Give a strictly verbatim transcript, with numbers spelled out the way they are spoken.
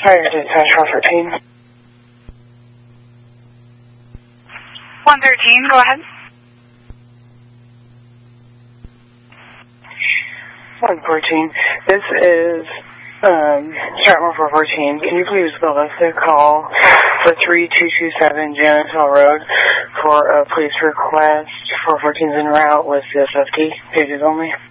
Fire dispatch four fourteen. one thirteen, go ahead. one fourteen. This is um, Stratmore four fourteen. Can you please give us a call for three two two seven Janethill Road for a police request? four fourteen is en route with C S F T, pages only.